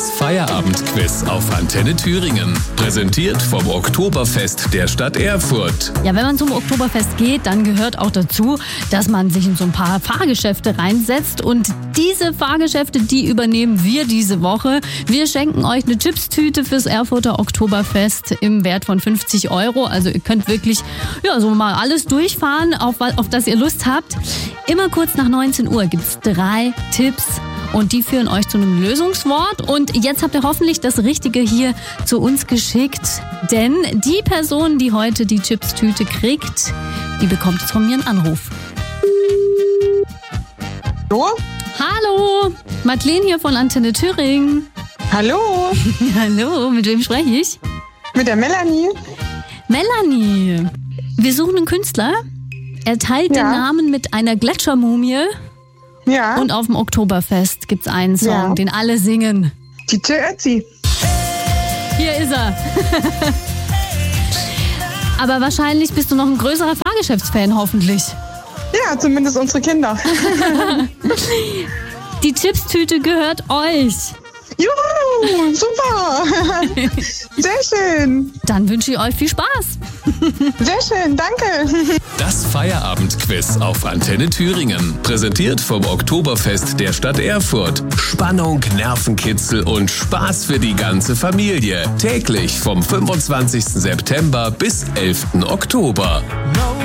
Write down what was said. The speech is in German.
Das Feierabendquiz auf Antenne Thüringen. Präsentiert vom Oktoberfest der Stadt Erfurt. Ja, wenn man zum Oktoberfest geht, dann gehört auch dazu, dass man sich in so ein paar Fahrgeschäfte reinsetzt. Und diese Fahrgeschäfte, die übernehmen wir diese Woche. Wir schenken euch eine Chipstüte fürs Erfurter Oktoberfest im Wert von 50 €. Also ihr könnt wirklich so mal alles durchfahren, auf das ihr Lust habt. Immer kurz nach 19 Uhr gibt's 3 Tipps. Und die führen euch zu einem Lösungswort. Und jetzt habt ihr hoffentlich das Richtige hier zu uns geschickt. Denn die Person, die heute die Chipstüte kriegt, die bekommt jetzt von mir einen Anruf. Hallo? Hallo, Madeleine hier von Antenne Thüringen. Hallo? Hallo, mit wem spreche ich? Mit der Melanie. Melanie, wir suchen einen Künstler. Er teilt den Namen mit einer Gletschermumie. Ja. Und auf dem Oktoberfest gibt's einen Song, den alle singen. DJ Ötzi. Hier ist er. Aber wahrscheinlich bist du noch ein größerer Fahrgeschäftsfan, hoffentlich. Ja, zumindest unsere Kinder. Die Chipstüte gehört euch. Juhu, super. Sehr schön. Dann wünsche ich euch viel Spaß. Sehr schön, danke. Das Feierabendquiz auf Antenne Thüringen. Präsentiert vom Oktoberfest der Stadt Erfurt. Spannung, Nervenkitzel und Spaß für die ganze Familie. Täglich vom 25. September bis 11. Oktober.